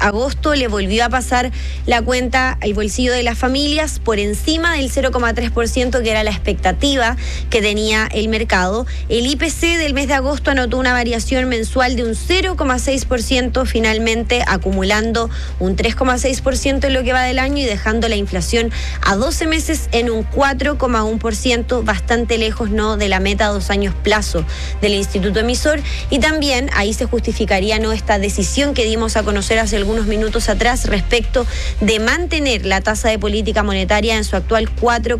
agosto le volvió a pasar la cuenta al bolsillo de las familias por encima del 0,3% que era la expectativa que tenía el mercado. El IPC del mes de agosto anotó una variación mensual de un 0,6%, finalmente acumulando un 3,6% en lo que va del año y dejando la inflación a 12 meses en un 4,1%, bastante lejos, ¿no?, de la meta a 2 años plazo del Instituto Emisor. Y también ahí se justificaría, ¿no?, esta decisión que dimos a conocer hace algunos minutos atrás respecto de mantener la tasa de política monetaria en su actual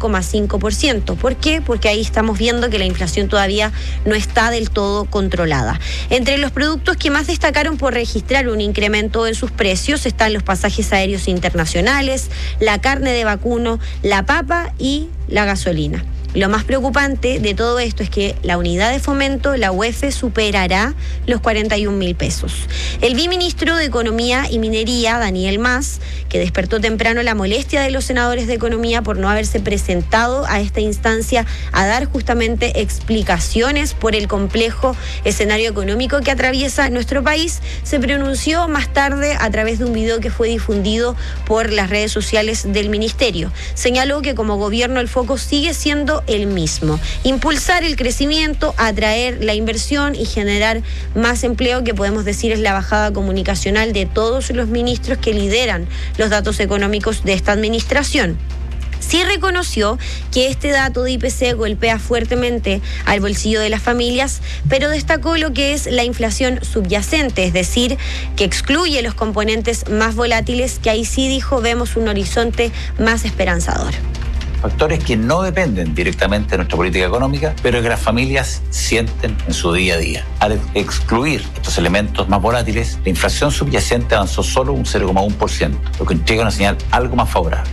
4,5%. ¿Por qué? Porque ahí estamos viendo que la inflación todavía no está del todo controlada. Entre los productos que más destacaron por registrar un incremento en sus precios están los pasajes aéreos internacionales, la carne de vacuno, la papa y la gasolina. Lo más preocupante de todo esto es que la unidad de fomento, la UEF, superará los 41.000 pesos. El viceministro de Economía y Minería, Daniel Mas, que despertó temprano la molestia de los senadores de Economía por no haberse presentado a esta instancia a dar justamente explicaciones por el complejo escenario económico que atraviesa nuestro país, se pronunció más tarde a través de un video que fue difundido por las redes sociales del ministerio. Señaló que como gobierno el foco sigue siendo el mismo: impulsar el crecimiento, atraer la inversión y generar más empleo, que podemos decir es la bajada comunicacional de todos los ministros que lideran los datos económicos de esta administración. Sí reconoció que este dato de IPC golpea fuertemente al bolsillo de las familias, pero destacó lo que es la inflación subyacente, es decir, que excluye los componentes más volátiles, que ahí sí, dijo, vemos un horizonte más esperanzador. Factores que no dependen directamente de nuestra política económica, pero que las familias sienten en su día a día. Al excluir estos elementos más volátiles, la inflación subyacente avanzó solo un 0,1%, lo que entrega una señal algo más favorable.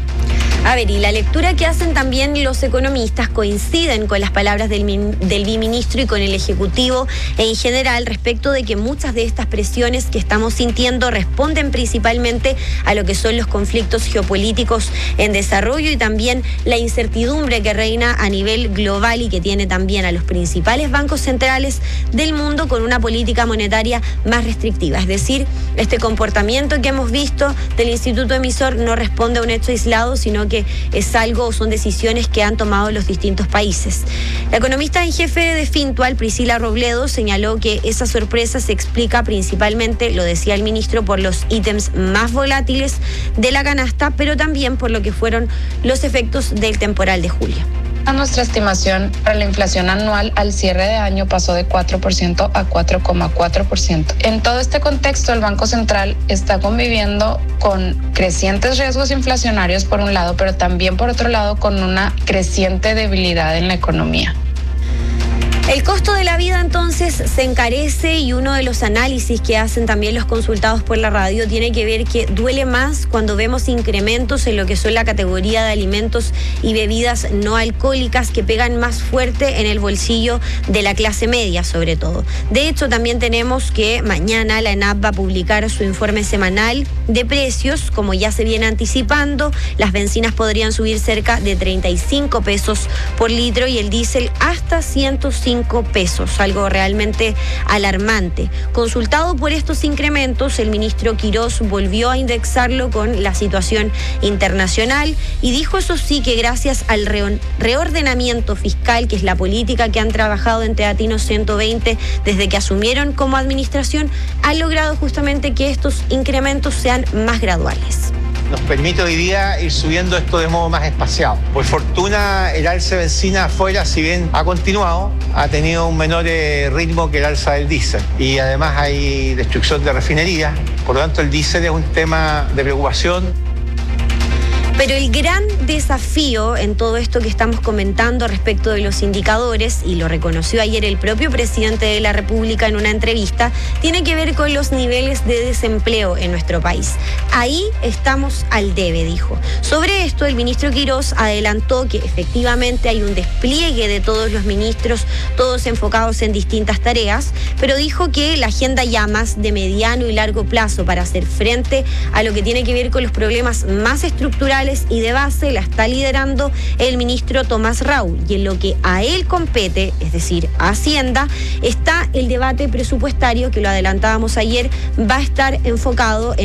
A ver, y la lectura que hacen también los economistas coinciden con las palabras del viceministro y con el Ejecutivo en general respecto de que muchas de estas presiones que estamos sintiendo responden principalmente a lo que son los conflictos geopolíticos en desarrollo y también la incertidumbre que reina a nivel global y que tiene también a los principales bancos centrales del mundo con una política monetaria más restrictiva. Es decir, este comportamiento que hemos visto del Instituto Emisor no responde a un hecho aislado, sino que es algo, son decisiones que han tomado los distintos países. La economista en jefe de Fintual, Priscila Robledo, señaló que esa sorpresa se explica principalmente, lo decía el ministro, por los ítems más volátiles de la canasta, pero también por lo que fueron los efectos del temporal de julio. Nuestra estimación para la inflación anual al cierre de año pasó de 4% a 4,4%. En todo este contexto, el Banco Central está conviviendo con crecientes riesgos inflacionarios por un lado, pero también por otro lado con una creciente debilidad en la economía. El costo de la vida entonces se encarece y uno de los análisis que hacen también los consultados por la radio tiene que ver que duele más cuando vemos incrementos en lo que son la categoría de alimentos y bebidas no alcohólicas que pegan más fuerte en el bolsillo de la clase media sobre todo. De hecho, también tenemos que mañana la ENAP va a publicar su informe semanal de precios. Como ya se viene anticipando, las bencinas podrían subir cerca de 35 pesos por litro y el diésel hasta 105 pesos, algo realmente alarmante. Consultado por estos incrementos, el ministro Quirós volvió a indexarlo con la situación internacional y dijo, eso sí, que gracias al reordenamiento fiscal, que es la política que han trabajado en Teatinos 120 desde que asumieron como administración, han logrado justamente que estos incrementos sean más graduales. Nos permite hoy día ir subiendo esto de modo más espaciado. Por fortuna, el alza de benzina afuera, si bien ha continuado, ha tenido un menor ritmo que el alza del diésel. Y además hay destrucción de refinerías, por lo tanto el diésel es un tema de preocupación. Pero el gran desafío en todo esto que estamos comentando respecto de los indicadores, y lo reconoció ayer el propio presidente de la República en una entrevista, tiene que ver con los niveles de desempleo en nuestro país. Ahí estamos al debe, dijo. Sobre esto, el ministro Quirós adelantó que efectivamente hay un despliegue de todos los ministros, todos enfocados en distintas tareas, pero dijo que la agenda ya más de mediano y largo plazo para hacer frente a lo que tiene que ver con los problemas más estructurales y de base la está liderando el ministro Tomás Raúl, y en lo que a él compete, es decir, a Hacienda, está el debate presupuestario que lo adelantábamos ayer, va a estar enfocado en